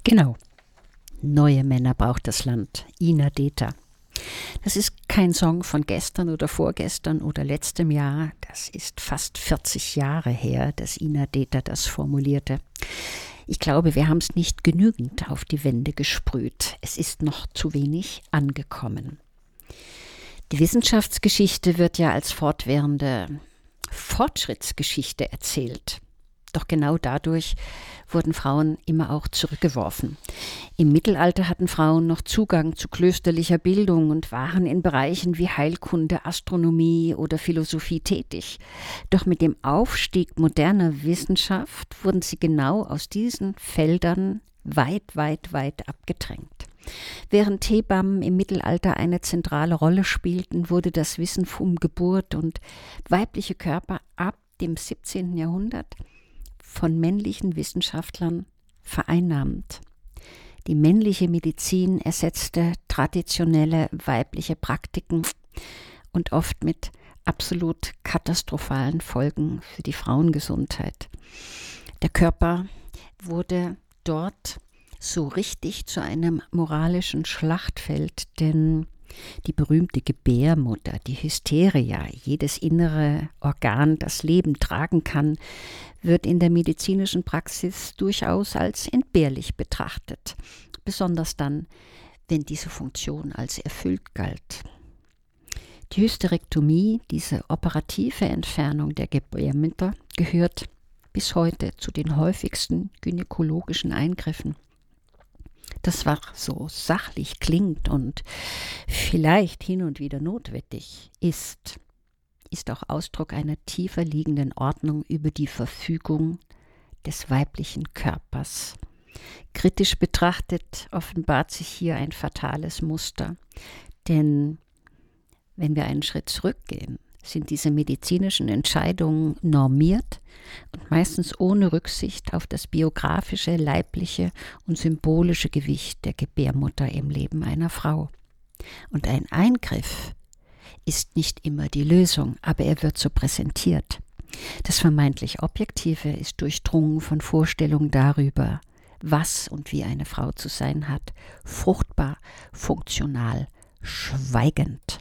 Genau. Neue Männer braucht das Land. Ina Deta. Das ist kein Song von gestern oder vorgestern oder letztem Jahr. Das ist fast 40 Jahre her, dass Ina Deta das formulierte. Ich glaube, wir haben es nicht genügend auf die Wände gesprüht. Es ist noch zu wenig angekommen. Die Wissenschaftsgeschichte wird ja als fortwährende Fortschrittsgeschichte erzählt. Doch genau dadurch wurden Frauen immer auch zurückgeworfen. Im Mittelalter hatten Frauen noch Zugang zu klösterlicher Bildung und waren in Bereichen wie Heilkunde, Astronomie oder Philosophie tätig. Doch mit dem Aufstieg moderner Wissenschaft wurden sie genau aus diesen Feldern weit, weit, weit abgedrängt. Während Hebammen im Mittelalter eine zentrale Rolle spielten, wurde das Wissen um Geburt und weibliche Körper ab dem 17. Jahrhundert von männlichen Wissenschaftlern vereinnahmt. Die männliche Medizin ersetzte traditionelle weibliche Praktiken und oft mit absolut katastrophalen Folgen für die Frauengesundheit. Der Körper wurde dort so richtig zu einem moralischen Schlachtfeld, denn die berühmte Gebärmutter, die Hysteria, jedes innere Organ, das Leben tragen kann, wird in der medizinischen Praxis durchaus als entbehrlich betrachtet, besonders dann, wenn diese Funktion als erfüllt galt. Die Hysterektomie, diese operative Entfernung der Gebärmutter, gehört bis heute zu den häufigsten gynäkologischen Eingriffen. Das, was so sachlich klingt und vielleicht hin und wieder notwendig ist auch Ausdruck einer tiefer liegenden Ordnung über die Verfügung des weiblichen Körpers. Kritisch betrachtet offenbart sich hier ein fatales Muster, denn wenn wir einen Schritt zurückgehen, sind diese medizinischen Entscheidungen normiert und meistens ohne Rücksicht auf das biografische, leibliche und symbolische Gewicht der Gebärmutter im Leben einer Frau. Und ein Eingriff ist nicht immer die Lösung, aber er wird so präsentiert. Das vermeintlich Objektive ist durchdrungen von Vorstellungen darüber, was und wie eine Frau zu sein hat, fruchtbar, funktional, schweigend.